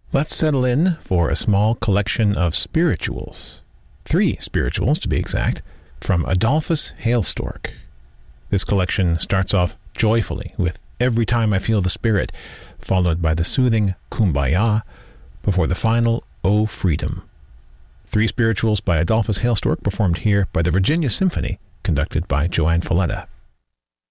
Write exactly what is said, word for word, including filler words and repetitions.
Let's settle in for a small collection of spirituals. Three spirituals, to be exact, from Adolphus Hailstork. This collection starts off joyfully with Every Time I Feel the Spirit, followed by the soothing Kumbaya, before the final O Freedom. Three spirituals by Adolphus Hailstork, performed here by the Virginia Symphony, conducted by Joanne Falletta.